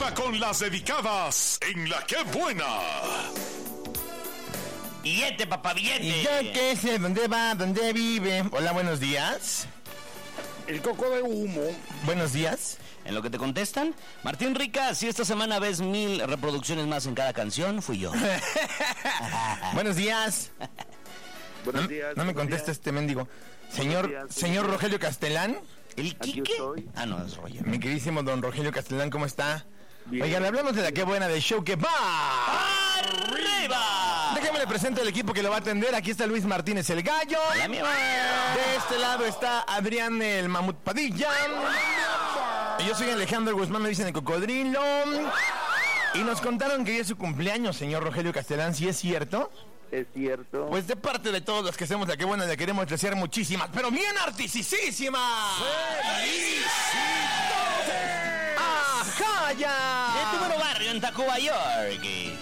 arriba con las dedicadas en La Qué Buena. Billete, papá, billete. ¿Y ya qué sé? ¿Dónde va? ¿Dónde vive? Hola, buenos días. El coco de humo. Buenos días. En lo que te contestan, Martín Rica, si esta semana ves 1000 reproducciones más en cada canción, fui yo. Buenos días. Buenos días. No me buenos contesta días. este mendigo. Buenos días. Señor Rogelio Castelán. ¿El Aquí Quique? estoy. Ah, no, es Roger. Mi queridísimo don Rogelio Castelán, ¿cómo está? Bien. Oigan, hablamos de La Qué Buena, del show que va. ¡Arriba! Déjame le presento el equipo que lo va a atender. Aquí está Luis Martínez el Gallo. ¡La mía! De este lado está Adrián el Mamut Padilla. Y yo soy Alejandro Guzmán, me dicen el Cocodrilo. Y nos contaron que hoy es su cumpleaños, señor Rogelio Castelán, ¿sí es cierto? Es cierto. Pues de parte de todos los que hacemos La Qué Buena le queremos desear muchísimas, pero bien artisísimas. ¡Ajá, ya! De tu mero barrio en Tacuba, York.